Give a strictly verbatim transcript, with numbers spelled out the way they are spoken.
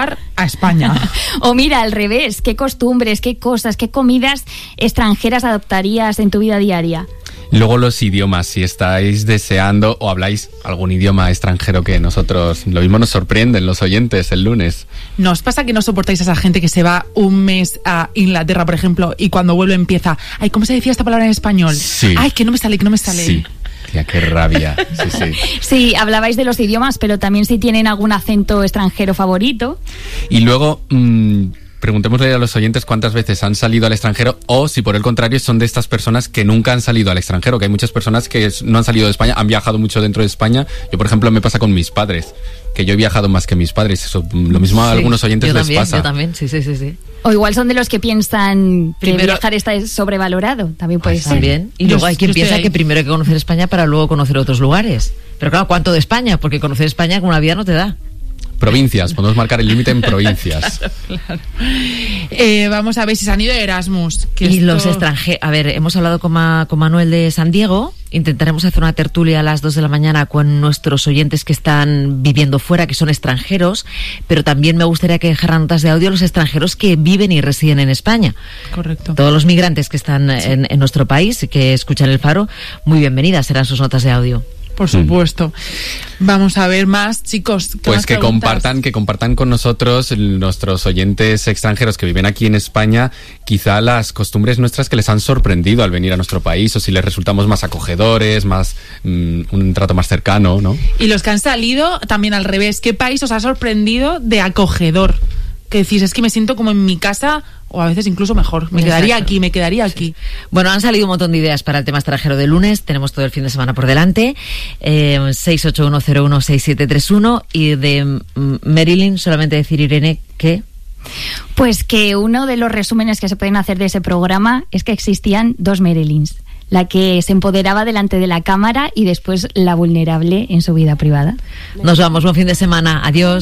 viajar a España. O mira, al revés, ¿qué costumbres, qué cosas, qué comidas extranjeras adoptarías en tu vida diaria? Luego los idiomas, si estáis deseando o habláis algún idioma extranjero que nosotros, lo mismo nos sorprenden los oyentes el lunes. ¿No os pasa que no soportáis a esa gente que se va un mes a Inglaterra, por ejemplo, y cuando vuelve empieza, ay, ¿cómo se decía esta palabra en español? Sí. Ay, que no me sale, que no me sale. Sí. Tía, qué rabia. Sí, sí. Sí, hablabais de los idiomas, pero también si tienen algún acento extranjero favorito. Y luego... Mmm, preguntémosle a los oyentes cuántas veces han salido al extranjero o si por el contrario son de estas personas que nunca han salido al extranjero, que hay muchas personas que no han salido de España, han viajado mucho dentro de España. Yo, por ejemplo, me pasa con mis padres, que yo he viajado más que mis padres. Eso, lo mismo a sí, algunos oyentes les también, pasa. Yo también, sí, sí, sí, sí. O igual son de los que piensan que Primero, viajar está sobrevalorado, también puede ay, ser. También. Y Yo, luego hay quien piensa ahí. que primero hay que conocer España para luego conocer otros lugares. Pero claro, ¿cuánto de España? Porque conocer España con una vida no te da. Provincias, podemos marcar el límite en provincias. Claro, claro. Eh, vamos a ver si se han ido de Erasmus. Que Y esto... los extranjeros, a ver, hemos hablado con, Ma, con Manuel de San Diego, intentaremos hacer una tertulia a las dos de la mañana con nuestros oyentes que están viviendo fuera, que son extranjeros, pero también me gustaría que dejaran notas de audio los extranjeros que viven y residen en España. Correcto. Todos los migrantes que están sí. en, en nuestro país y que escuchan El Faro, muy bienvenidas serán sus notas de audio. Por supuesto. Mm. Vamos a ver más, chicos. Pues que preguntas? compartan, que compartan con nosotros, nuestros oyentes extranjeros que viven aquí en España, quizá las costumbres nuestras que les han sorprendido al venir a nuestro país, o si les resultamos más acogedores, más mm, un trato más cercano, ¿no? Y los que han salido, también al revés, ¿qué país os ha sorprendido de acogedor? Que decís, es que me siento como en mi casa, o a veces incluso mejor. Me Exacto. quedaría aquí, me quedaría aquí. Sí. Bueno, han salido un montón de ideas para el tema extranjero de lunes. Tenemos todo el fin de semana por delante. Eh, seis ocho uno cero uno seis siete tres uno. Y de mm, Marilyn, solamente decir, Irene, que... Pues que uno de los resúmenes que se pueden hacer de ese programa es que existían dos Marilyns. La que se empoderaba delante de la cámara y después la vulnerable en su vida privada. Nos vamos, buen fin de semana. Adiós.